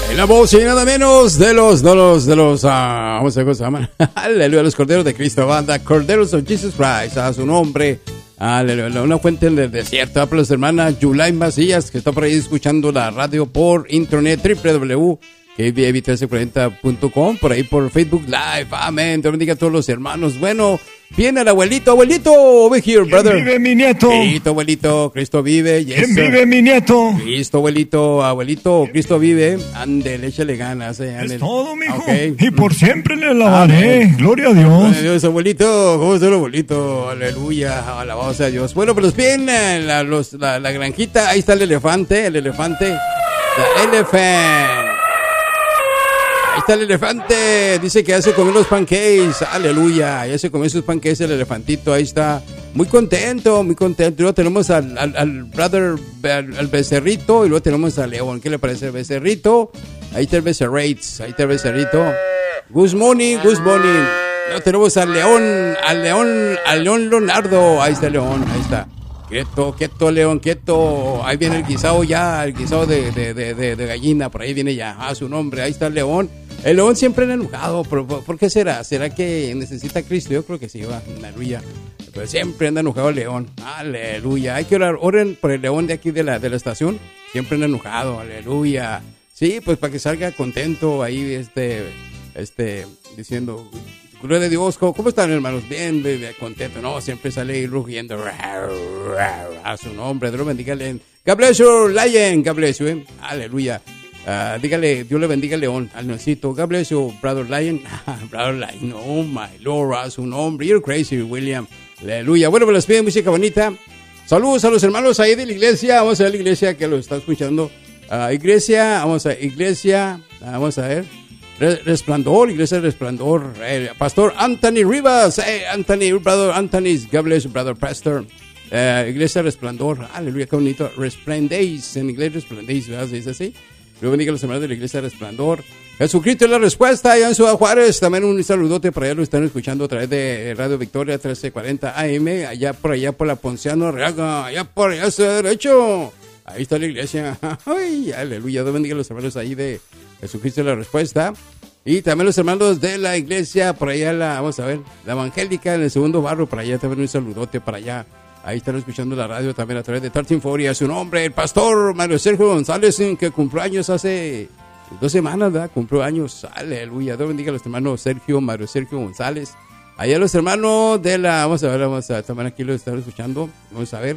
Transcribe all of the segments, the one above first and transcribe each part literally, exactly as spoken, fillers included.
En la voz y nada menos de los, de los, de los, uh, vamos a ver cómo se llaman. Aleluya, los Corderos de Cristo, banda, Corderos of Jesus Christ, a su nombre. Aleluya, una fuente en el desierto. Para las hermanas Yulay Macías, que está por ahí escuchando la radio por internet, doble u doble u doble u punto k v a b trece cuarenta punto com, por ahí por Facebook Live. Amén. Te bendiga a todos los hermanos. Bueno, viene el abuelito, abuelito, over here, brother. ¿Quién vive, mi nieto? Cristo, abuelito, Cristo vive. Yes, ¿Quién sir. vive, mi nieto? Cristo, abuelito, abuelito, Cristo vive. Ándele, échale ganas. Eh, Es ándele. todo, mijo. Okay. Y por siempre le alabaré. Amén. Gloria a Dios. Gloria a Dios, abuelito, ¿cómo está el abuelito? Aleluya, alabado sea Dios. Bueno, pues bien, la, los, la, la granjita, ahí está el elefante, el elefante, la elefante. Ahí está el elefante, dice que ya se comió los pancakes, aleluya, ya se comió sus pancakes el elefantito, ahí está, muy contento, muy contento. Y luego tenemos al, al, al brother, al, al becerrito, y luego tenemos al león. ¿Qué le parece el becerrito? Ahí está el becerrates, ahí está el becerrito. Good morning, good morning. Luego tenemos al león, al león, al león Leonardo, ahí está el león, ahí está. Quieto, quieto, león, quieto. Ahí viene el guisado ya, el guisado de, de, de, de, de gallina, por ahí viene ya, a su nombre, ahí está el león. El león siempre anda enojado, ¿por, ¿por qué será? ¿Será que necesita a Cristo? Yo creo que sí, va, aleluya. Pero siempre anda enojado el león, aleluya. Hay que orar, oren por el león de aquí de la, de la estación, siempre anda enojado, aleluya. Sí, pues para que salga contento ahí, este, este, diciendo... Gloria a Dios, ¿cómo están, hermanos? Bien, bien, bien, contento. No, siempre sale ahí rugiendo a su nombre. Dios lo bendiga. God bless you, Lion. God bless you, eh. Aleluya. Uh, dígale, Dios le bendiga al león, al leoncito. God bless you, brother Lion. Brother Lion, oh my Lord, a su nombre. You're crazy, William. Aleluya. Bueno, pues les piden música bonita. Saludos a los hermanos ahí de la iglesia. Vamos a ver la iglesia que lo está escuchando. Uh, iglesia, vamos a iglesia, vamos a ver. Resplandor, Iglesia Resplandor, eh, Pastor Anthony Rivas, eh, Anthony, brother Anthony, God bless you, brother Pastor, eh, Iglesia Resplandor, aleluya, qué bonito, Resplendéis, en inglés Resplendéis, ¿verdad? Se dice así. Dios bendiga a los hermanos de la Iglesia Resplandor. Jesucristo es la respuesta, allá en Ciudad Juárez, también un saludote por allá, lo están escuchando a través de Radio Victoria trece cuarenta A M, allá por allá por la Ponciano Arriaga, allá por allá hacia derecho. Ahí está la iglesia. Ay, aleluya. Dios bendiga a los hermanos ahí de Jesucristo la respuesta. Y también los hermanos de la iglesia, por allá, la, vamos a ver, la evangélica en el segundo barrio, por allá también un saludote para allá. Ahí están escuchando la radio también a través de trece cuarenta. A su nombre, el pastor Mario Sergio González, que cumplió años hace dos semanas, ¿verdad? Cumplió años. Aleluya. Dios bendiga a los hermanos Sergio, Mario Sergio González. Allá los hermanos de la, vamos a ver, vamos a, también aquí lo están escuchando. Vamos a ver.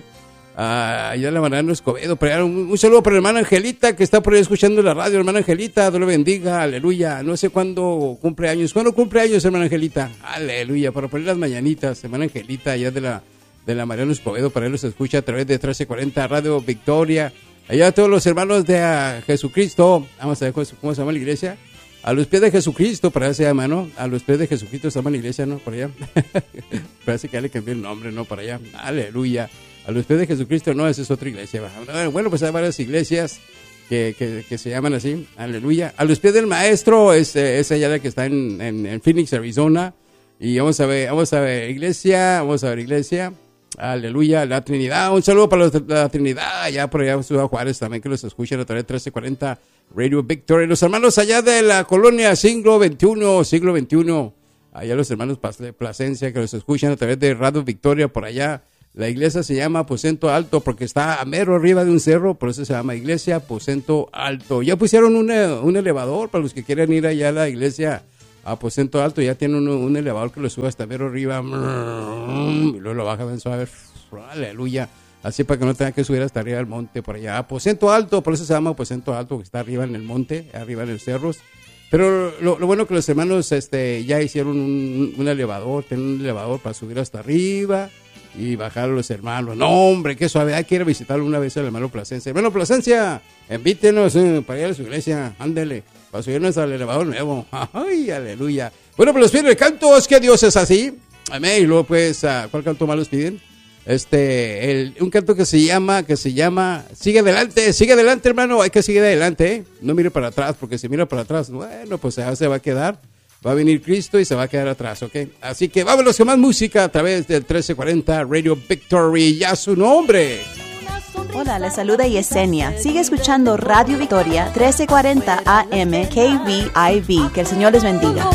Uh, allá la hermana Escobedo, un, un saludo para la hermana Angelita que está por ahí escuchando la radio. Hermana Angelita, Dios le bendiga, aleluya. No sé cuándo cumple años. ¿Cuándo cumple años, hermana Angelita? Aleluya, para poner las mañanitas, hermana Angelita, allá de la, de la Mariano Escobedo, para él los escucha a través de trece cuarenta Radio Victoria. Allá todos los hermanos de uh, Jesucristo, vamos a ver cómo se llama la iglesia. A los pies de Jesucristo, para allá se llama, ¿no? A los pies de Jesucristo se llama la iglesia, ¿no? Por allá. Parece que ya le cambié el nombre, ¿no? Para allá. Aleluya. A los pies de Jesucristo, no, esa es otra iglesia. Bueno, pues hay varias iglesias que, que, que se llaman así. Aleluya. A los pies del maestro, es, es allá la que está en, en, en Phoenix, Arizona. Y vamos a ver, vamos a ver, iglesia, vamos a ver, iglesia. Aleluya, la Trinidad. Un saludo para los de la Trinidad, allá por allá en Ciudad Juárez, también que los escuchan a través de trece cuarenta Radio Victoria. Los hermanos allá de la colonia siglo veintiuno, siglo veintiuno. Allá los hermanos Plasencia que los escuchan a través de Radio Victoria por allá. La iglesia se llama Aposento Alto porque está a mero arriba de un cerro, por eso se llama Iglesia Aposento Alto. Ya pusieron un, un elevador para los que quieran ir allá a la iglesia Aposento Alto, ya tiene un, un elevador que lo sube hasta mero arriba, y luego lo baja bien suave, aleluya, así para que no tenga que subir hasta arriba del monte por allá. Aposento Alto, por eso se llama Aposento Alto, que está arriba en el monte, arriba en los cerros. Pero lo, lo bueno que los hermanos este, ya hicieron un, un elevador, tienen un elevador para subir hasta arriba y bajar a los hermanos. No, hombre, qué suave. Hay que ir a visitarlo una vez al hermano Plasencia. Hermano Plasencia, invítenos eh, para ir a su iglesia. Ándele, para subirnos al elevador nuevo. Ay, aleluya. Bueno, pues los piden el canto. Es que Dios es así. Amén. Y luego, pues, uh, ¿cuál canto más los piden? Este, el, un canto que se llama, que se llama, sigue adelante, sigue adelante, hermano. Hay que seguir adelante, ¿eh? No mire para atrás, porque si mira para atrás, bueno, pues ya se va a quedar. Va a venir Cristo y se va a quedar atrás, ¿ok? Así que vámonos con más música a través del trece cuarenta Radio Victory y a su nombre. Una sonrisa Hola, les saluda Yesenia. Sigue escuchando Radio Victoria trece cuarenta A M K V I V. Que el Señor les bendiga.